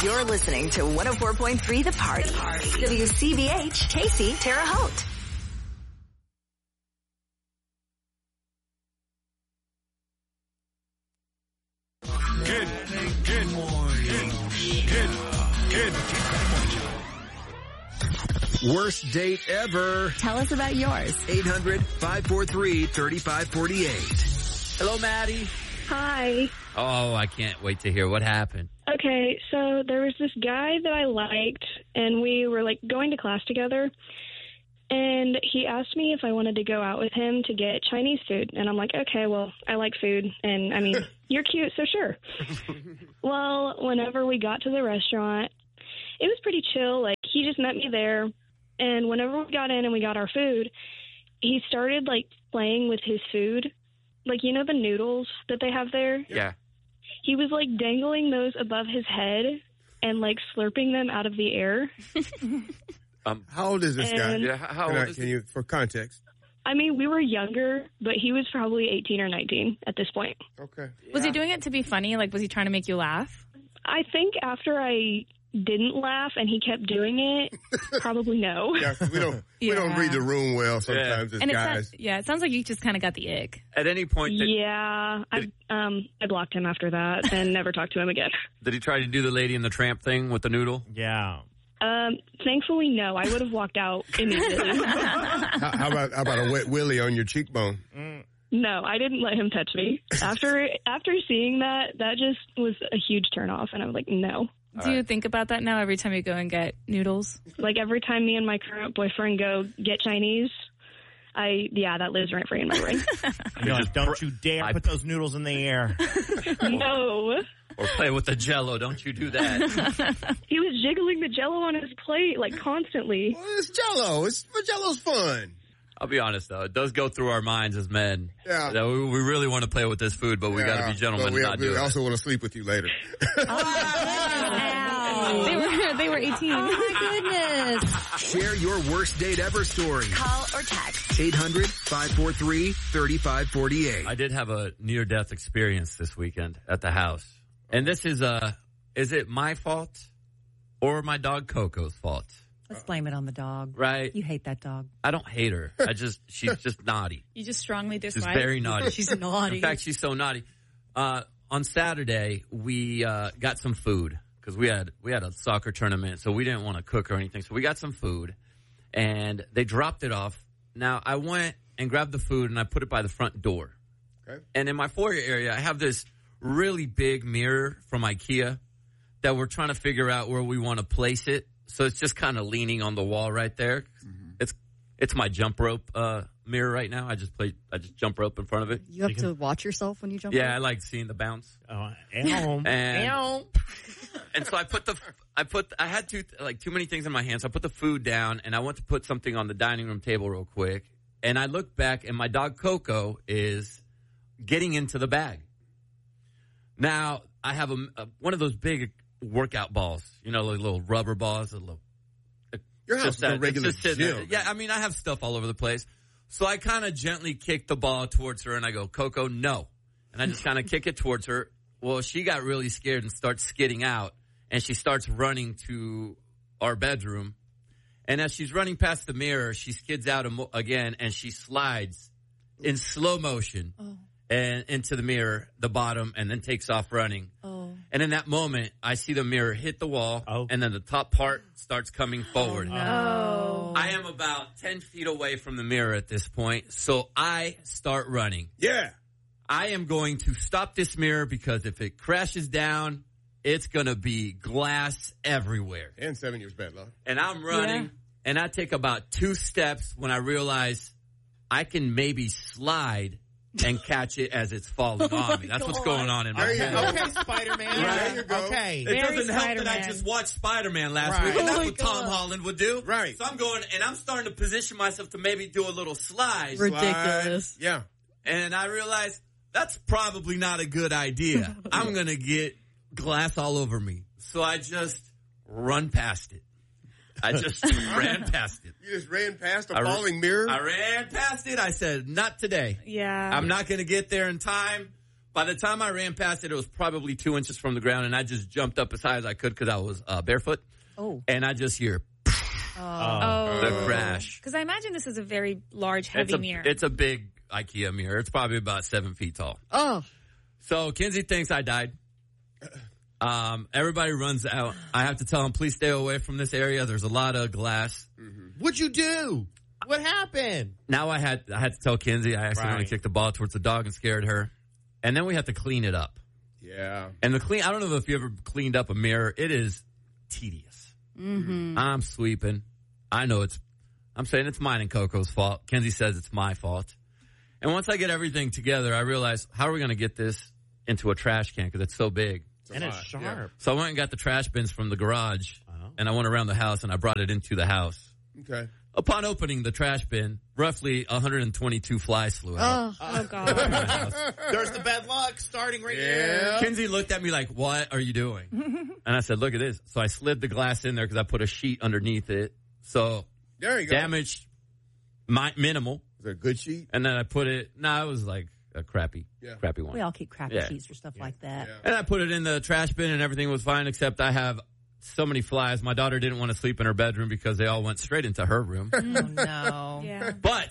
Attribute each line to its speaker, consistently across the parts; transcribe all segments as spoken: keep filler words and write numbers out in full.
Speaker 1: You're listening to one oh four point three The Party. W C B H, Casey, Terre Haute.
Speaker 2: Good, good morning. Good, good, good.
Speaker 3: Worst date ever.
Speaker 1: Tell us about yours.
Speaker 3: eight hundred, five four three, three five four eight.
Speaker 4: Hello, Maddie.
Speaker 5: Hi.
Speaker 4: Oh, I can't wait to hear what happened.
Speaker 5: Okay, so there was this guy that I liked, and we were, like, going to class together, and he asked me if I wanted to go out with him to get Chinese food, and I'm like, okay, well, I like food, and, I mean, you're cute, so sure. Well, whenever we got to the restaurant, it was pretty chill. Like, he just met me there, and whenever we got in and we got our food, he started, like, playing with his food. Like, you know the noodles that they have there?
Speaker 4: Yeah.
Speaker 5: He was, like, dangling those above his head and, like, slurping them out of the air.
Speaker 6: um, how old is this
Speaker 5: and,
Speaker 6: guy?
Speaker 4: Yeah, how old
Speaker 6: I,
Speaker 4: is
Speaker 6: can
Speaker 4: he?
Speaker 6: you, for context?
Speaker 5: I mean, we were younger, but he was probably eighteen or nineteen at this point.
Speaker 6: Okay.
Speaker 7: Was he doing it to be funny? Like, was he trying to make you laugh?
Speaker 5: I think after I didn't laugh and he kept doing it, probably no.
Speaker 6: Yeah, we don't we
Speaker 7: Yeah.
Speaker 6: don't read the room well sometimes as
Speaker 7: And it
Speaker 6: guys.
Speaker 7: sounds, yeah, it sounds like you just kind of got the ick.
Speaker 4: At any point, did,
Speaker 5: Yeah, I um I blocked him after that and never talked to him again.
Speaker 4: did he try to do the Lady and the Tramp thing with the noodle?
Speaker 8: Yeah.
Speaker 5: Um, thankfully, no. I would have walked out immediately.
Speaker 6: how, how about how about a wet willy on your cheekbone?
Speaker 8: Mm.
Speaker 5: No, I didn't let him touch me. After after seeing that, that just was a huge turnoff, and I was like, no.
Speaker 7: Do you think about that now every time you go and get noodles?
Speaker 5: Like every time me and my current boyfriend go get Chinese, I yeah, that lives rent free in my brain.
Speaker 8: You know, don't you dare
Speaker 4: I-
Speaker 8: put those noodles in the air.
Speaker 5: No.
Speaker 4: Or play with the Jell-O? Don't you do that?
Speaker 5: He was jiggling the Jell-O on his plate like constantly.
Speaker 6: Well, it's Jell-O. It's Jell-O's fun.
Speaker 4: I'll be honest though, it does go through our minds as men.
Speaker 6: Yeah.
Speaker 4: That we, we really want to play with this food, but we
Speaker 6: Yeah,
Speaker 4: got to be gentlemen
Speaker 6: but we,
Speaker 4: and not
Speaker 6: we
Speaker 4: do it.
Speaker 6: also want to sleep with you later.
Speaker 7: They were they were eighteen.
Speaker 1: Oh, my goodness.
Speaker 3: Share your worst date ever story.
Speaker 1: Call or text.
Speaker 3: eight hundred, five four three, three five four eight.
Speaker 4: I did have a near-death experience this weekend at the house. And this is, uh, is it my fault or my dog Coco's fault?
Speaker 9: Let's blame it on the dog.
Speaker 4: Right?
Speaker 9: You hate that dog.
Speaker 4: I don't hate her. I just, she's just naughty.
Speaker 7: You just strongly
Speaker 4: She's
Speaker 7: dislike.
Speaker 4: very naughty.
Speaker 9: She's naughty.
Speaker 4: In fact, she's so naughty. Uh, on Saturday, we, uh, got some food because we had, we had a soccer tournament, so we didn't want to cook or anything. So we got some food and they dropped it off. Now I went and grabbed the food and I put it by the front door.
Speaker 6: Okay.
Speaker 4: And in my foyer area, I have this really big mirror from IKEA that we're trying to figure out where we want to place it. So it's just kind of leaning on the wall right there. Mm-hmm. It's it's my jump rope uh, mirror right now. I just play. I just jump rope in front of it.
Speaker 9: You have to watch yourself when you jump.
Speaker 4: Yeah,
Speaker 9: rope?
Speaker 4: I like seeing the bounce.
Speaker 8: Oh, ow.
Speaker 4: And,
Speaker 8: Ow.
Speaker 4: and so I put the I put I had too like too many things in my hands. So I put the food down and I went to put something on the dining room table real quick. And I looked back and my dog Coco is getting into the bag. Now I have a, a one of those big workout balls, you know, like little rubber balls, a little.
Speaker 6: Your house is a
Speaker 4: that-
Speaker 6: regular
Speaker 4: just sitting there.
Speaker 6: gym.
Speaker 4: Yeah, I mean, I have stuff all over the place. So I kind of gently kick the ball towards her and I go, Coco, no. And I just kind of kick it towards her. Well, she got really scared and starts skidding out and she starts running to our bedroom. And as she's running past the mirror, she skids out amo- again and she slides in slow motion
Speaker 7: Oh.
Speaker 4: and into the mirror, the bottom, and then takes off running.
Speaker 7: Oh.
Speaker 4: And in that moment, I see the mirror hit the wall,
Speaker 8: Oh.
Speaker 4: and then the top part starts coming forward.
Speaker 7: Oh.
Speaker 4: I am about ten feet away from the mirror at this point, so I start running.
Speaker 6: Yeah.
Speaker 4: I am going to stop this mirror because if it crashes down, it's going to be glass everywhere.
Speaker 6: And seven years bad luck.
Speaker 4: And I'm running,
Speaker 7: Yeah.
Speaker 4: and I take about two steps when I realize I can maybe slide and catch it as it's falling
Speaker 7: Oh
Speaker 4: on me. That's what's going on in my
Speaker 6: There you
Speaker 4: head.
Speaker 6: go.
Speaker 8: Okay, Spider-Man.
Speaker 6: There you go.
Speaker 8: Okay.
Speaker 4: It
Speaker 7: Very
Speaker 4: doesn't help that I
Speaker 7: Spider-Man.
Speaker 4: just watched Spider-Man last
Speaker 8: Right.
Speaker 4: week, and that's
Speaker 7: Oh my
Speaker 4: what Tom
Speaker 7: God.
Speaker 4: Holland would do.
Speaker 6: Right.
Speaker 4: So I'm going, and I'm starting to position myself to maybe do a little slide.
Speaker 9: Ridiculous.
Speaker 6: Slide. Yeah.
Speaker 4: And I realized that's probably not a good idea. I'm going to get glass all over me. So I just run past it. I just ran past it.
Speaker 6: You just ran past a
Speaker 4: I re-
Speaker 6: falling mirror.
Speaker 4: I ran past it. I said, not today.
Speaker 7: Yeah.
Speaker 4: I'm not going to get there in time. By the time I ran past it, it was probably two inches from the ground, and I just jumped up as high as I could because I was uh, barefoot.
Speaker 9: Oh.
Speaker 4: And I just hear
Speaker 7: Oh.
Speaker 4: the crash.
Speaker 7: Because I imagine this is a very large, heavy
Speaker 4: It's a,
Speaker 7: mirror.
Speaker 4: it's a big IKEA mirror. It's probably about seven feet tall.
Speaker 9: Oh.
Speaker 4: So Kinsey thinks I died. Um, everybody runs out. I have to tell them, please stay away from this area. There's a lot of glass.
Speaker 8: Mm-hmm. What'd you do? What happened?
Speaker 4: Now I had I had to tell Kinsey I accidentally
Speaker 8: Right.
Speaker 4: kicked the ball towards the dog and scared her. And then we have to clean it up.
Speaker 6: Yeah.
Speaker 4: And the clean, I don't know if you ever cleaned up a mirror. It is tedious.
Speaker 9: Mm-hmm.
Speaker 4: I'm sweeping. I know it's, I'm saying it's mine and Coco's fault. Kinsey says it's my fault. And once I get everything together, I realize, how are we going to get this into a trash can? Because it's so big.
Speaker 6: It's a
Speaker 8: And it's
Speaker 6: lot,
Speaker 8: sharp.
Speaker 6: yeah.
Speaker 4: So I went and got the trash bins from the garage,
Speaker 8: Oh.
Speaker 4: and I went around the house, and I brought it into the house.
Speaker 6: Okay.
Speaker 4: Upon opening the trash bin, roughly one hundred twenty-two flies flew out.
Speaker 9: Oh.
Speaker 7: oh, God.
Speaker 8: There's the bad luck starting right
Speaker 6: Yeah.
Speaker 8: here.
Speaker 4: Kinsey looked at me like, what are you doing? And I said, look at this. So I slid the glass in there because I put a sheet underneath it. So
Speaker 6: There you go.
Speaker 4: damage my, minimal.
Speaker 6: Is it a good sheet?
Speaker 4: And then I put it, no, nah, it was like a crappy,
Speaker 6: Yeah.
Speaker 4: crappy one.
Speaker 9: We all keep crappy
Speaker 4: Yeah.
Speaker 9: sheets or stuff like that.
Speaker 6: Yeah.
Speaker 4: And I put it in the trash bin and everything was fine, except I have so many flies. My daughter didn't want to sleep in her bedroom because they all went straight into her room.
Speaker 9: Oh, no.
Speaker 7: Yeah.
Speaker 4: But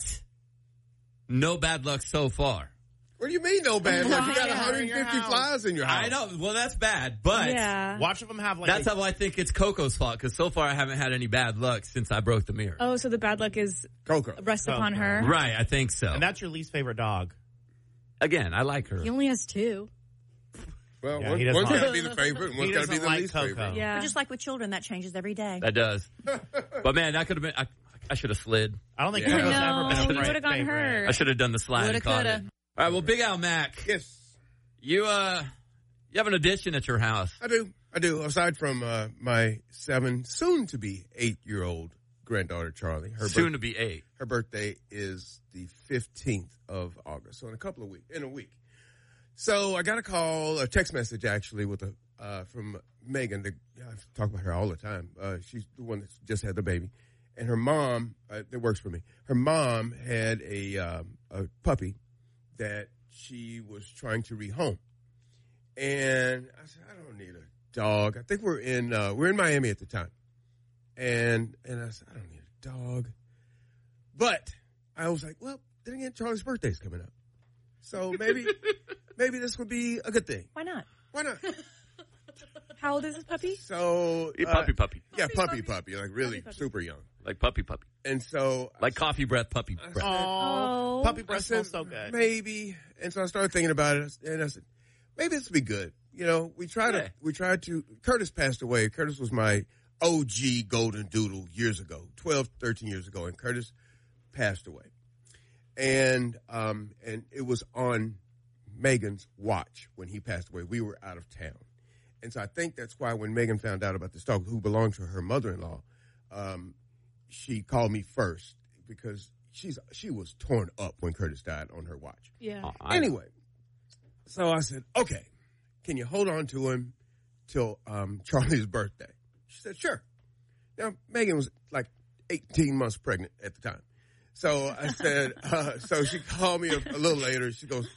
Speaker 4: no bad luck so far.
Speaker 6: What do you mean no bad luck? You got
Speaker 7: Yeah.
Speaker 6: one hundred fifty flies in your house.
Speaker 4: I know. Well, that's bad, but
Speaker 7: Yeah.
Speaker 8: Watch them have like
Speaker 4: that's
Speaker 8: a,
Speaker 4: how I think it's Coco's fault because so far I haven't had any bad luck since I broke the mirror.
Speaker 7: Oh, so the bad luck is
Speaker 6: Coco.
Speaker 7: rest upon
Speaker 8: Coco.
Speaker 7: her.
Speaker 4: Right, I think so.
Speaker 8: and that's your least favorite dog.
Speaker 4: Again, I like her.
Speaker 9: He only has two.
Speaker 6: Well,
Speaker 8: Yeah,
Speaker 6: one,
Speaker 8: he doesn't
Speaker 6: one's
Speaker 8: like-
Speaker 6: got to be the favorite, and
Speaker 8: He
Speaker 6: one's got to be
Speaker 8: doesn't
Speaker 6: the
Speaker 8: like
Speaker 6: least
Speaker 8: Coco.
Speaker 6: favorite.
Speaker 7: Yeah.
Speaker 9: But just like with children, that changes every day.
Speaker 4: That does. But man, that could have been. I, I should have slid.
Speaker 8: I don't think
Speaker 6: Yeah.
Speaker 8: Coco's
Speaker 7: No,
Speaker 8: ever been a
Speaker 7: you
Speaker 8: great
Speaker 7: would've gotten
Speaker 8: favorite.
Speaker 7: hurt.
Speaker 4: I should have done the slide
Speaker 9: Woulda,
Speaker 4: and caught
Speaker 9: coulda.
Speaker 4: it. All right, well, Big Al Mac,
Speaker 6: Yes,
Speaker 4: you uh, you have an addition at your house.
Speaker 6: I do. I do. Aside from uh, my seven, soon to be eight year old granddaughter Charlie, her
Speaker 4: Soon
Speaker 6: birth-
Speaker 4: to be eight.
Speaker 6: her birthday is the fifteenth of August, so in a couple of weeks, in a week. So I got a call, a text message actually, with a uh, from Megan. The, I talk about her all the time. Uh, she's the one that just had the baby, and her mom uh, that works for me. Her mom had a um, a puppy that she was trying to rehome, and I said, I don't need a dog. I think we're in uh, we're in Miami at the time, and and I said, I don't need a dog, but I was like, well, then again, Charlie's birthday's coming up, so maybe maybe this would be a good thing.
Speaker 9: Why not?
Speaker 6: Why not?
Speaker 7: How old is this puppy?
Speaker 6: So
Speaker 4: You
Speaker 6: uh,
Speaker 4: puppy puppy.
Speaker 6: yeah, puppy puppy, like really
Speaker 7: Puppy, puppy.
Speaker 6: super young,
Speaker 4: Like puppy puppy.
Speaker 6: and so
Speaker 4: Like coffee breath puppy breath.
Speaker 8: Oh,
Speaker 7: Oh.
Speaker 8: puppy
Speaker 6: I
Speaker 8: breath
Speaker 6: said,
Speaker 8: smells so good.
Speaker 6: maybe, and so I started thinking about it, and I said, maybe this would be good. You know, we tried
Speaker 4: Yeah.
Speaker 6: to, we tried to. Curtis passed away. Curtis was my O G golden doodle years ago, twelve, thirteen years ago, and Curtis passed away, and um, and it was on Megan's watch when he passed away. We were out of town, and so I think that's why when Megan found out about this dog, who belonged to her mother-in-law, um, she called me first because she's she was torn up when Curtis died on her watch.
Speaker 7: Yeah.
Speaker 4: Oh, I-
Speaker 6: Anyway, so I said, okay, can you hold on to him till um, Charlie's birthday? She said, sure. Now, Megan was like eighteen months pregnant at the time. So I said, uh, so she called me a, a little later. She goes,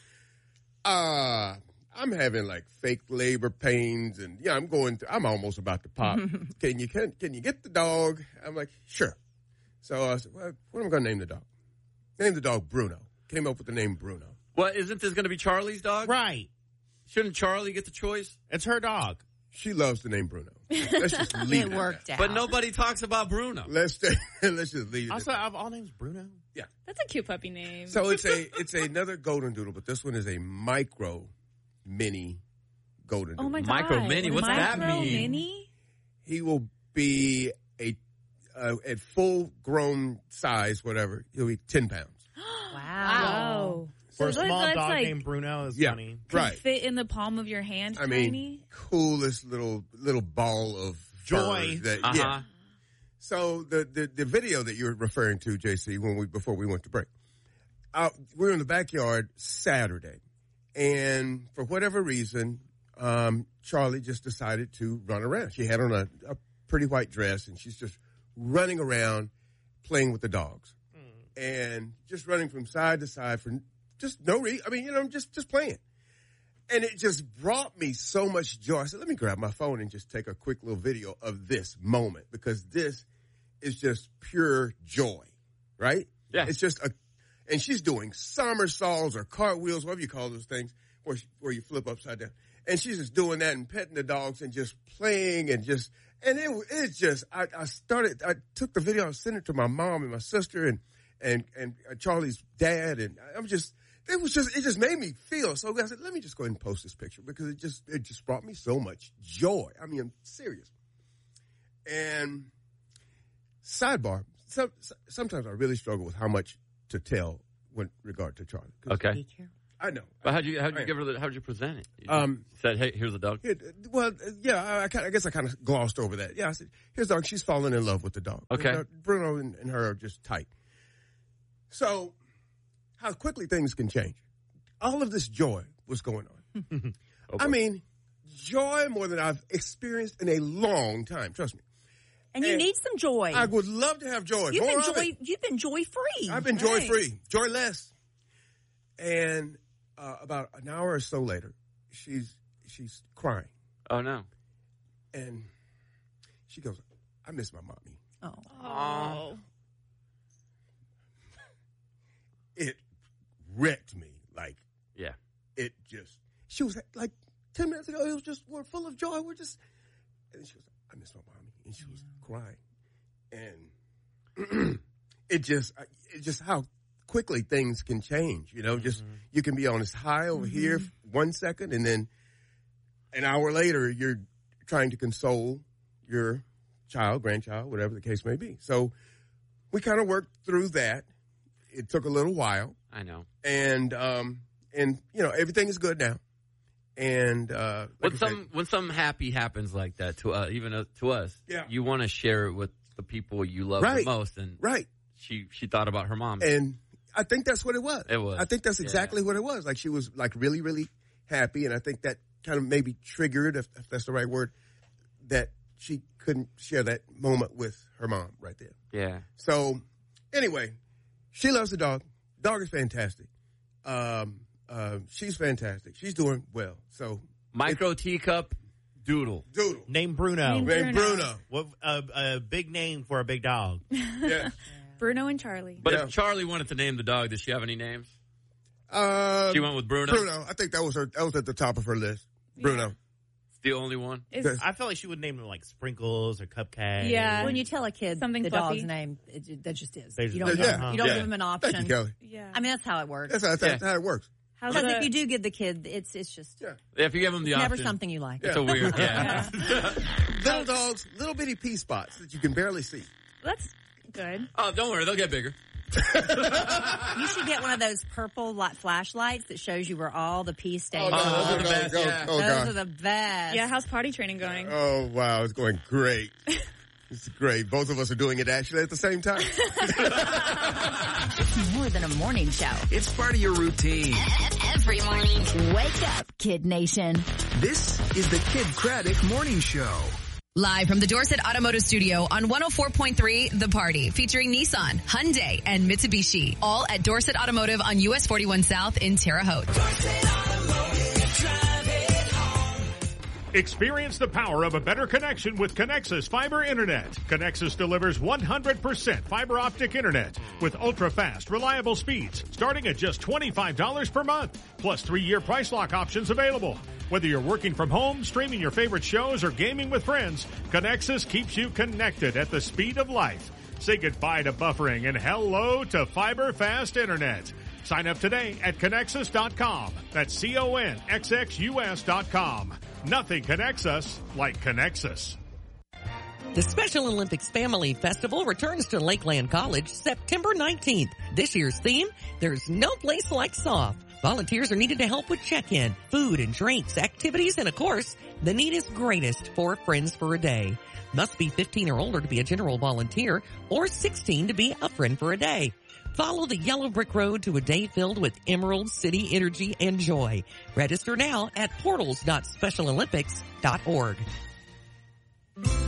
Speaker 6: uh, I'm having like fake labor pains and yeah, I'm going to, I'm almost about to pop. Can you, can, can you get the dog? I'm like, sure. So I said, well, what am I going to name the dog? Name the dog Bruno. Came up with the name Bruno.
Speaker 4: Well, isn't this going to be Charlie's dog?
Speaker 8: Right.
Speaker 4: Shouldn't Charlie get the choice?
Speaker 8: It's her dog.
Speaker 6: She loves the name Bruno. Let's just leave
Speaker 9: It
Speaker 6: it.
Speaker 9: worked out.
Speaker 4: But nobody talks about Bruno.
Speaker 6: Let's stay, let's just leave it.
Speaker 8: Also, of all names, Bruno.
Speaker 6: Yeah.
Speaker 7: That's a cute puppy name.
Speaker 6: So it's a it's another golden doodle, but this one is a micro mini golden doodle.
Speaker 7: oh my god.
Speaker 4: Micro mini, what's that
Speaker 7: Micro
Speaker 4: mean?
Speaker 7: Mini?
Speaker 6: He will be a uh, at full grown size, whatever. He'll be ten pounds.
Speaker 9: Wow.
Speaker 7: Oh.
Speaker 8: For a
Speaker 7: So that-
Speaker 8: small
Speaker 7: that's
Speaker 8: dog
Speaker 7: like,
Speaker 8: named Bruno is
Speaker 6: Yeah.
Speaker 8: funny.
Speaker 7: could
Speaker 6: Right.
Speaker 7: fit in the palm of your hand,
Speaker 6: I mean,
Speaker 7: tiny.
Speaker 6: coolest little little ball of
Speaker 8: Joy.
Speaker 6: fur That,
Speaker 4: Uh-huh.
Speaker 6: Yeah. So the, the the video that you're referring to, J C, when we before we went to break, uh, we were in the backyard Saturday, and for whatever reason, um, Charlie just decided to run around. She had on a, a pretty white dress, and she's just running around playing with the dogs, and just running from side to side for just no reason. I mean, you know, just just playing. And it just brought me so much joy. I said, let me grab my phone and just take a quick little video of this moment because this is just pure joy, right?
Speaker 4: Yeah.
Speaker 6: It's just a, and she's doing somersaults or cartwheels, whatever you call those things, where, she, where you flip upside down. And she's just doing that and petting the dogs and just playing and just, and it it's just, I, I started, I took the video, I sent it to my mom and my sister and, and, and Charlie's dad. And I'm just, it was just, it just made me feel so good. I said, let me just go ahead and post this picture because it just, it just brought me so much joy. I mean, I'm serious. And sidebar, some, sometimes I really struggle with how much to tell with regard to Charlie.
Speaker 4: Okay.
Speaker 6: I know.
Speaker 4: But how'd you, how'd you give her the, how'd you present it? You
Speaker 6: Um,
Speaker 4: said, hey, here's the dog.
Speaker 6: It, well, yeah, I, I, kinda, I guess I kind of glossed over that. Yeah, I said, here's the dog. She's falling in love with the dog.
Speaker 4: Okay.
Speaker 6: You know, Bruno and, and her are just tight. So, how quickly things can change. All of this joy was going on.
Speaker 4: Okay.
Speaker 6: I mean, joy more than I've experienced in a long time. Trust me.
Speaker 9: And you
Speaker 6: And
Speaker 9: need some joy.
Speaker 6: I would love to have joy.
Speaker 9: You've
Speaker 6: More
Speaker 9: been
Speaker 6: of
Speaker 9: joy.
Speaker 6: it.
Speaker 9: You've been joy free.
Speaker 6: I've been joy free, joyless. And uh, about an hour or so later, she's she's crying,
Speaker 4: Oh, no.
Speaker 6: and she goes, "I miss my mommy."
Speaker 9: Oh.
Speaker 7: Oh.
Speaker 6: It wrecked me. Like
Speaker 4: Yeah.
Speaker 6: it just. She was like ten minutes ago. It was just we're full of joy. We're just, and she was, "I miss my mommy," and she was crying, and it just, it just how quickly things can change. You know, just you can be on this high over
Speaker 9: Mm-hmm.
Speaker 6: here one second, and then an hour later you're trying to console your child, grandchild, whatever the case may be. So we kind of worked through that. It took a little while,
Speaker 4: I know.
Speaker 6: and um, and you know everything is good now. And uh, like
Speaker 4: When
Speaker 6: I
Speaker 4: some
Speaker 6: said,
Speaker 4: when something happy happens like that to uh, even uh, to us,
Speaker 6: Yeah.
Speaker 4: you want to share it with the people you love
Speaker 6: Right.
Speaker 4: the most. And
Speaker 6: right,
Speaker 4: she she thought about her mom.
Speaker 6: and I think that's what it was.
Speaker 4: It was.
Speaker 6: I think that's
Speaker 4: Yeah.
Speaker 6: exactly what it was. Like she was like really, really happy, and I think that kind of maybe triggered, if, if that's the right word, that she couldn't share that moment with her mom right there.
Speaker 4: Yeah.
Speaker 6: So anyway, she loves the dog. Dog is fantastic. Um, uh, she's fantastic. She's doing well. So
Speaker 4: Micro teacup doodle.
Speaker 6: Doodle.
Speaker 8: Name Bruno.
Speaker 7: Name
Speaker 6: Named
Speaker 7: Bruno.
Speaker 6: Bruno.
Speaker 8: What a, a big name for a big dog.
Speaker 6: Yeah.
Speaker 7: Bruno and Charlie.
Speaker 4: But
Speaker 6: Yeah.
Speaker 4: if Charlie wanted to name the dog, does she have any names?
Speaker 6: Uh,
Speaker 4: She went with Bruno.
Speaker 6: Bruno. I think that was her. That was at the top of her list. Bruno.
Speaker 4: It's the only one.
Speaker 7: Is-
Speaker 6: That's-
Speaker 8: I feel like she would name them like Sprinkles or Cupcake.
Speaker 7: Yeah.
Speaker 9: When you tell a kid
Speaker 7: Something
Speaker 9: the
Speaker 7: fluffy.
Speaker 9: dog's name, it, it- that just is.
Speaker 8: They just-
Speaker 9: You don't,
Speaker 6: Yeah.
Speaker 9: give, you don't
Speaker 4: Yeah.
Speaker 9: give them an
Speaker 6: Thank
Speaker 9: option.
Speaker 6: you, Kelly.
Speaker 7: yeah.
Speaker 9: I mean, that's how it works.
Speaker 6: That's how, that's,
Speaker 4: Yeah.
Speaker 6: that's how it works.
Speaker 7: How's
Speaker 9: Because
Speaker 7: the,
Speaker 9: if you do give the kid, it's it's just
Speaker 6: Yeah.
Speaker 4: If you give them the
Speaker 9: never
Speaker 4: option,
Speaker 9: something you like.
Speaker 4: it's a weird. Yeah.
Speaker 6: Little dogs, little bitty pea spots that you can barely see.
Speaker 7: That's good.
Speaker 4: Oh, don't worry, they'll get bigger.
Speaker 9: You should get one of those purple light flashlights that shows you where all the pea stains
Speaker 6: no,
Speaker 9: are.
Speaker 4: those are the
Speaker 6: go,
Speaker 4: best,
Speaker 6: go,
Speaker 4: yeah.
Speaker 6: oh,
Speaker 9: Those
Speaker 6: God.
Speaker 9: are the best.
Speaker 7: Yeah, how's potty training going?
Speaker 6: Oh, wow. It's going great. It's great. Both of us are doing it actually at the same time.
Speaker 1: It's more than a morning show.
Speaker 3: It's part of your routine.
Speaker 1: Every morning. Wake up, Kid Nation.
Speaker 3: This is the Kid Craddock Morning Show.
Speaker 10: Live from the Dorset Automotive Studio on one oh four point three The Party, featuring Nissan, Hyundai, and Mitsubishi. All at Dorset Automotive on U S forty-one South in Terre Haute.
Speaker 2: Experience the power of a better connection with Connexus Fiber Internet. Connexus delivers one hundred percent fiber optic internet with ultra-fast, reliable speeds starting at just twenty-five dollars per month, plus three-year price lock options available. Whether you're working from home, streaming your favorite shows, or gaming with friends, Connexus keeps you connected at the speed of life. Say goodbye to buffering and hello to fiber fast internet. Sign up today at Connexus dot com. That's C O N X X U S dot com. Nothing connects us like Connexus.
Speaker 11: The Special Olympics Family Festival returns to Lakeland College September nineteenth. This year's theme, there's no place like soft. Volunteers are needed to help with check-in, food and drinks, activities, and of course, the need is greatest for Friends for a Day. Must be fifteen or older to be a general volunteer or sixteen to be a friend for a day. Follow the yellow brick road to a day filled with Emerald City energy and joy. Register now at portals dot special olympics dot org.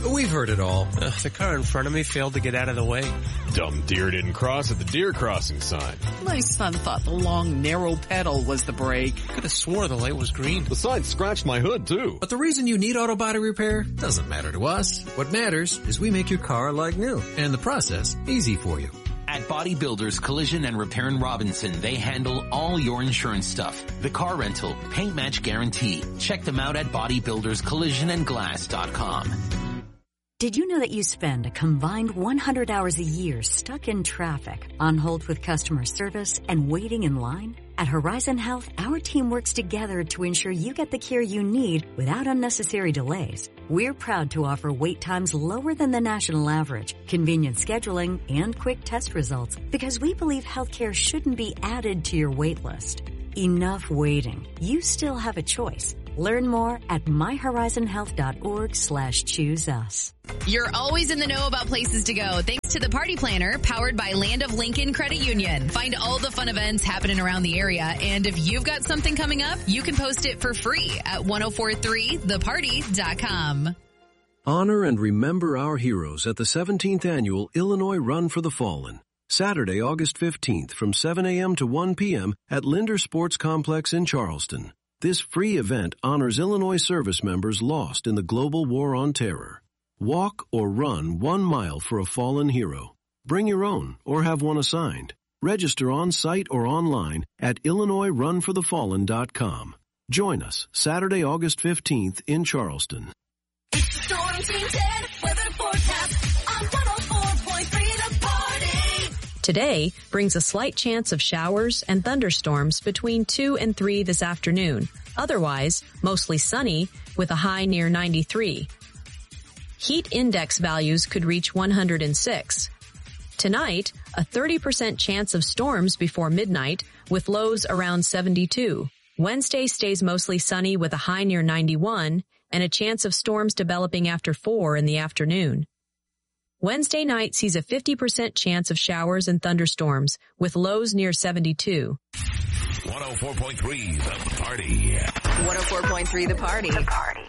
Speaker 12: We've heard it all. Uh, the car in front of me failed to get out of the way.
Speaker 13: Dumb deer didn't cross at the deer crossing sign.
Speaker 14: My son thought the long, narrow pedal was the brake.
Speaker 12: Could have swore the light was green.
Speaker 13: The sign scratched my hood, too.
Speaker 15: But the reason you need auto body repair doesn't matter to us. What matters is we make your car like new, and the process easy for you.
Speaker 16: At Body Builders Collision and Repair in Robinson, they handle all your insurance stuff. The car rental, paint match guarantee. Check them out at body builders collision and glass dot com.
Speaker 17: Did you know that you spend a combined one hundred hours a year stuck in traffic, on hold with customer service, and waiting in line? At Horizon Health, our team works together to ensure you get the care you need without unnecessary delays. We're proud to offer wait times lower than the national average, convenient scheduling, and quick test results because we believe healthcare shouldn't be added to your wait list. Enough waiting. You still have a choice. Learn more at my horizon health dot org slash choose us.
Speaker 10: You're always in the know about places to go thanks to the Party Planner powered by Land of Lincoln Credit Union. Find all the fun events happening around the area, and if you've got something coming up, you can post it for free at ten forty-three the party dot com.
Speaker 18: Honor and remember our heroes at the seventeenth Annual Illinois Run for the Fallen. Saturday, August fifteenth from seven a.m. to one p.m. at Linder Sports Complex in Charleston. This free event honors Illinois service members lost in the global war on terror. Walk or run one mile for a fallen hero. Bring your own or have one assigned. Register on site or online at illinois run for the fallen dot com. Join us Saturday, August fifteenth in Charleston.
Speaker 1: Storm Team ten weather forecast on one oh four point three The Party.
Speaker 19: Today brings a slight chance of showers and thunderstorms between two and three this afternoon. Otherwise, mostly sunny with a high near ninety-three. Heat index values could reach one hundred six. Tonight, a thirty percent chance of storms before midnight with lows around seventy-two. Wednesday stays mostly sunny with a high near ninety-one and a chance of storms developing after four in the afternoon. Wednesday night sees a fifty percent chance of showers and thunderstorms with lows near seventy-two.
Speaker 20: one oh four point three The Party.
Speaker 1: one oh four point three The Party. The Party.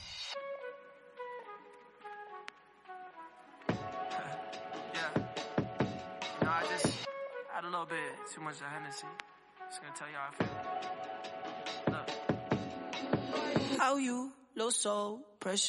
Speaker 21: No, I just had a little bit too much of Hennessy. Just gonna tell you how I feel. Look. How you look so precious.